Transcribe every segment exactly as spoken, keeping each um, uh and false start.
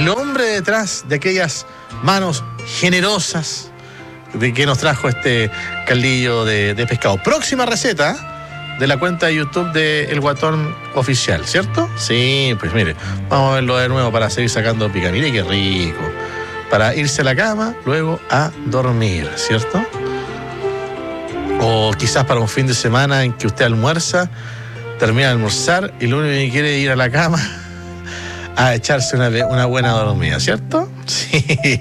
el hombre detrás de aquellas manos generosas de que nos trajo este caldillo de, de pescado. Próxima receta de la cuenta de YouTube de El Guatón Oficial, ¿cierto? Sí, pues mire, vamos a verlo de nuevo para seguir sacando pica. Mire qué rico. Para irse a la cama, luego a dormir, ¿cierto? O quizás para un fin de semana en que usted almuerza, termina de almorzar y lo único que quiere es ir a la cama a echarse una, una buena dormida, ¿cierto? Sí.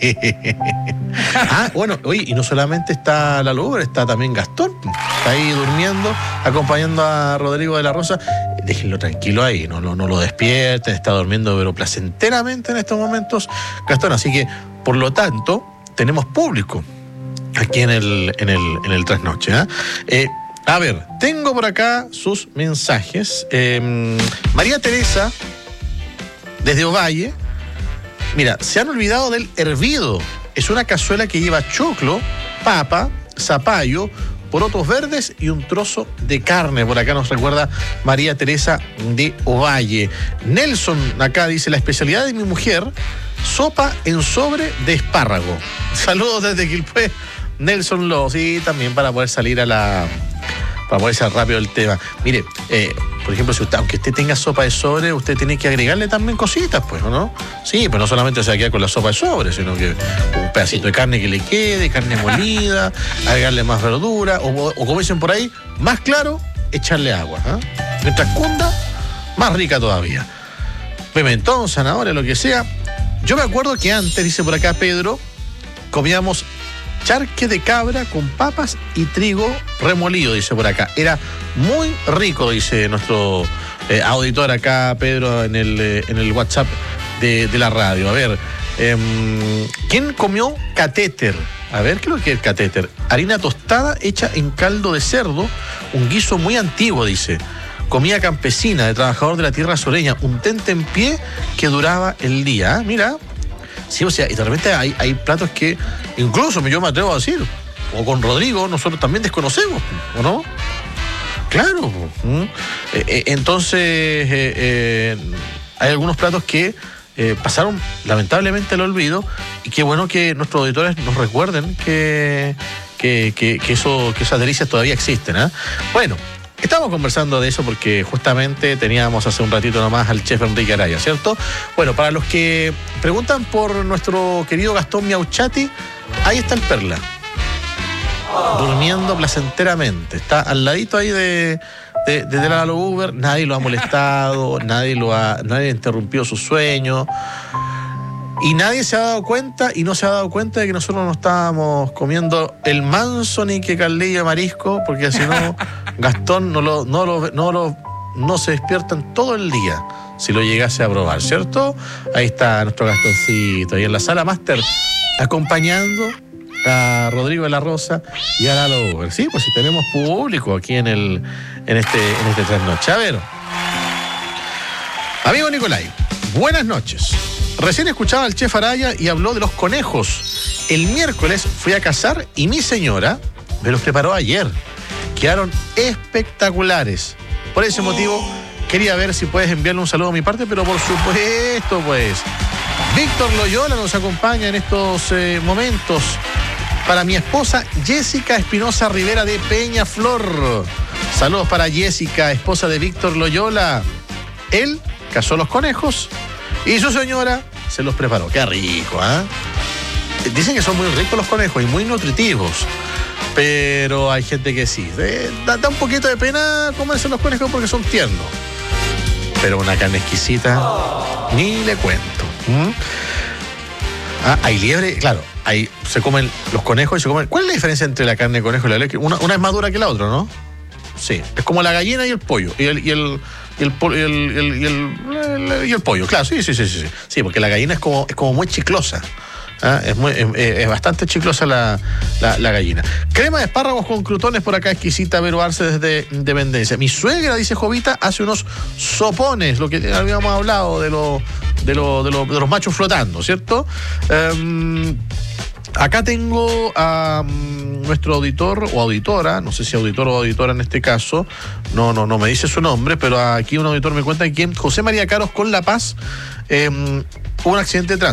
Ah, bueno, oye, y no solamente está la Luber, está también Gastón. Está ahí durmiendo, acompañando a Rodrigo de la Rosa. Déjenlo tranquilo ahí, no, no, no lo despierten, está durmiendo pero placenteramente en estos momentos Gastón. Así que, por lo tanto, tenemos público aquí en el, en el, en el Trasnoche, ¿eh? Eh, a ver, tengo por acá sus mensajes. Eh, María Teresa, desde Ovalle. Mira, se han olvidado del hervido. Es una cazuela que lleva choclo, papa, zapallo, porotos verdes y un trozo de carne. Por acá nos recuerda María Teresa de Ovalle. Nelson acá dice, la especialidad de mi mujer, sopa en sobre de espárrago. Saludos desde Quilpué, Nelson Lo. Sí, también para poder salir a la... para poder ser rápido el tema. Mire, eh, por ejemplo, si usted, aunque usted tenga sopa de sobre, usted tiene que agregarle también cositas, pues, ¿o no? Sí, pues no solamente se queda con la sopa de sobre, sino que un pedacito de carne que le quede, carne molida, agregarle más verdura, o, o como dicen por ahí, más claro, echarle agua. ¿eh? Mientras cunda, más rica todavía. Pimentón, zanahoria, lo que sea. Yo me acuerdo que antes, dice por acá Pedro, comíamos charque de cabra con papas y trigo remolido, dice por acá. Era muy rico, dice nuestro eh, auditor acá, Pedro, en el, eh, en el WhatsApp de, de la radio. A ver, eh, ¿quién comió catéter? A ver, ¿qué es lo que es el catéter? Harina tostada hecha en caldo de cerdo, un guiso muy antiguo, dice. Comida campesina de trabajador de la tierra sureña, un tentempié que duraba el día. ¿eh? Mira. Sí, o sea, y de repente hay, hay platos que incluso yo me atrevo a decir, o con Rodrigo, nosotros también desconocemos, ¿o no? Claro. ¿Mm? Eh, entonces, eh, eh, hay algunos platos que eh, pasaron lamentablemente al olvido, y qué bueno que nuestros auditores nos recuerden que, que, que, que, eso, que esas delicias todavía existen. ¿eh? Bueno. Estamos conversando de eso porque justamente teníamos hace un ratito nomás al chef Enrique Araya, ¿cierto? Bueno, para los que preguntan por nuestro querido Gastón Miauchati, ahí está el Perla. Durmiendo placenteramente. Está al ladito ahí de, de, de, de la Uber. Nadie lo ha molestado, nadie lo ha, nadie ha interrumpido su sueño. Y nadie se ha dado cuenta y no se ha dado cuenta de que nosotros no estábamos comiendo el manso ni que caldillo de marisco, porque si no, Gastón no lo, no lo, no lo, no se despiertan todo el día si lo llegase a probar, ¿cierto? Ahí está nuestro Gastoncito, ahí en la sala máster, acompañando a Rodrigo de la Rosa y a Lalo Uber. Sí, pues si tenemos público aquí en el, en este, en este Trasnoche. A ver, amigo Nicolai, buenas noches. Recién escuchaba al chef Araya y habló de los conejos. El miércoles fui a cazar y mi señora me los preparó ayer. Quedaron espectaculares. Por ese motivo, quería ver si puedes enviarle un saludo a mi parte, pero por supuesto, pues. Víctor Loyola nos acompaña en estos eh, momentos. Para mi esposa Jessica Espinosa Rivera de Peñaflor. Saludos para Jessica, esposa de Víctor Loyola. Él cazó los conejos y su señora se los preparó. Qué rico, ¿ah? ¿eh? Dicen que son muy ricos los conejos y muy nutritivos. Pero hay gente que sí. Eh, da, da un poquito de pena comerse los conejos porque son tiernos. Pero una carne exquisita, ni le cuento. ¿Mm? Ah, hay liebre, claro. Hay, se comen los conejos y se comen. ¿Cuál es la diferencia entre la carne de conejo y la liebre? Una, una es más dura que la otra, ¿no? Sí. Es como la gallina y el pollo. Y el. Y el Y el, y, el, y, el, y, el, y el pollo, claro, sí, sí, sí, sí. Sí, porque la gallina es como, es como muy chiclosa. ¿Ah? Es, muy, es, es bastante chiclosa la, la, la gallina. Crema de espárragos con crutones por acá, exquisita, Vero Arce desde Dependencia. Mi suegra, dice Jovita, hace unos sopones, lo que habíamos hablado de, lo, de, lo, de, lo, de los machos flotando, ¿cierto? Um, acá tengo a um, nuestro auditor o auditora, no sé si auditor o auditora en este caso, no, no, no me dice su nombre, pero aquí un auditor me cuenta que José María Caros con La Paz, eh, hubo un accidente de tránsito.